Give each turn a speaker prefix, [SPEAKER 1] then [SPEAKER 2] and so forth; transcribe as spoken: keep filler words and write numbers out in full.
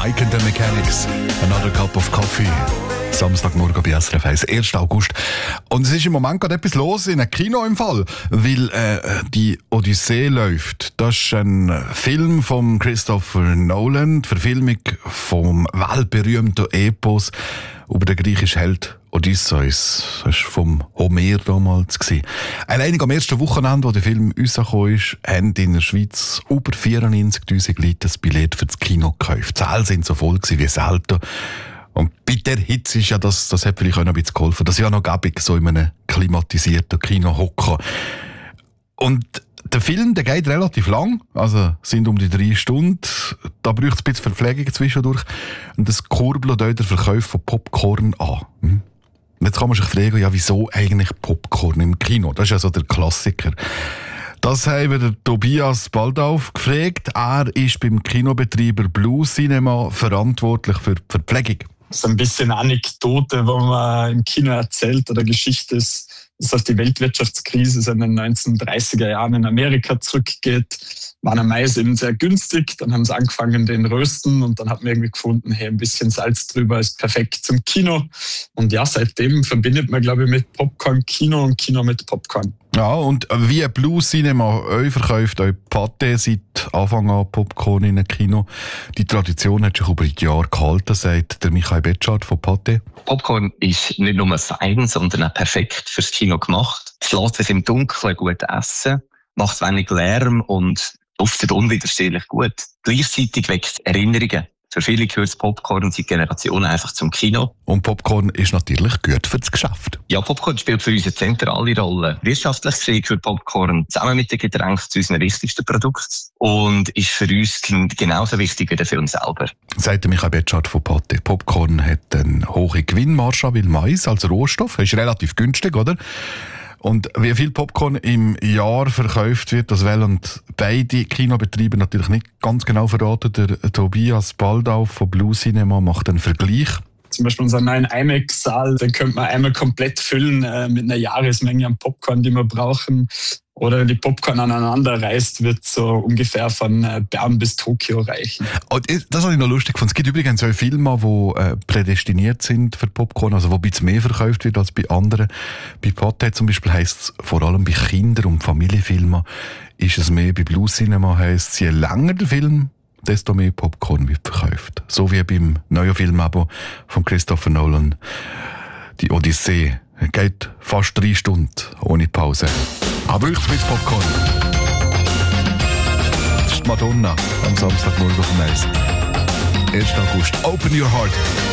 [SPEAKER 1] Mike and the Mechanics, Another Cup of Coffee. Samstagmorgen bei S R F eins, ersten August. Und es ist im Moment gerade etwas los in einem Kino im Fall, weil äh, die Odyssee läuft. Das ist ein Film von Christopher Nolan, die Verfilmung vom weltberühmten Epos über den griechischen Held Odysseus. Das war vom Homer damals. Allein am ersten Wochenende, wo der Film rausgekommen ist, haben in der Schweiz über vierundneunzigtausend Leute das Billett für das Kino gekauft. Die Säle sind so voll wie selten. Und bei der Hitze ist ja das, das hat vielleicht auch noch ein bisschen geholfen, dass ich auch noch gäbig so in einem klimatisierten Kino hocke. Und der Film, der geht relativ lang, also sind um die drei Stunden. Da braucht es ein bisschen Verpflegung zwischendurch. Und das kurbelt dort der Verkauf von Popcorn an. Und jetzt kann man sich fragen, ja, wieso eigentlich Popcorn im Kino? Das ist ja so der Klassiker. Das haben wir Tobias Baldauf gefragt. Er ist beim Kinobetreiber Blue Cinema verantwortlich für die Verpflegung.
[SPEAKER 2] So ein bisschen Anekdote, wo man im Kino erzählt oder Geschichte ist, dass auf die Weltwirtschaftskrise in den neunzehnhundertdreißiger Jahren in Amerika zurückgeht. War der Mais eben sehr günstig, dann haben sie angefangen den Rösten und dann hat man irgendwie gefunden, hey, ein bisschen Salz drüber ist perfekt zum Kino. Und ja, seitdem verbindet man, glaube ich, mit Popcorn Kino und Kino mit Popcorn.
[SPEAKER 1] Ja, und wie Blue Cinema euch verkauft, euch Pate seit Anfang an Popcorn in einem Kino. Die Tradition hat sich über die Jahre gehalten, sagt der Michael Betschart von Pate.
[SPEAKER 3] Popcorn ist nicht nur fein, sondern auch perfekt fürs Kino gemacht. Es lässt sich im Dunkeln gut essen, macht wenig Lärm und duftet unwiderstehlich gut. Gleichzeitig weckt Erinnerungen. Für viele gehört Popcorn seit Generationen einfach zum Kino.
[SPEAKER 1] Und Popcorn ist natürlich gut für das Geschäft.
[SPEAKER 3] Ja, Popcorn spielt für uns eine zentrale Rolle. Wirtschaftlich gesehen gehört Popcorn zusammen mit den Getränken zu unseren wichtigsten Produkten und ist für uns genauso wichtig wie der Film selber.
[SPEAKER 1] Sagt Michael Betschart von Pate. Popcorn hat eine hohe Gewinnmarge, weil Mais als Rohstoff ist relativ günstig, oder? Und wie viel Popcorn im Jahr verkauft wird, das wollen beide Kinobetreiber natürlich nicht ganz genau verraten. Der Tobias Baldauf von Blue Cinema macht einen Vergleich.
[SPEAKER 2] Zum Beispiel unseren neuen IMAX-Saal, den könnte man einmal komplett füllen äh, mit einer Jahresmenge an Popcorn, die wir brauchen. Oder wenn die Popcorn aneinander reißt, wird so ungefähr von Bern bis Tokio reichen.
[SPEAKER 1] Und das habe ich noch lustig gefunden. Es gibt übrigens auch Filme, die äh, prädestiniert sind für Popcorn, also wo ein bisschen mehr verkauft wird als bei anderen. Bei Pate zum Beispiel heisst es, vor allem bei Kinder- und Familienfilmen, ist es mehr. Bei Blue Cinema heisst es, je länger der Film, desto mehr Popcorn wird verkauft. So wie beim neuen Film von Christopher Nolan, die Odyssee. Geht fast drei Stunden ohne Pause. Aber braucht es mit Popcorn. Das ist Madonna am Samstagmorgen auf dem Eis. ersten August. Open your heart.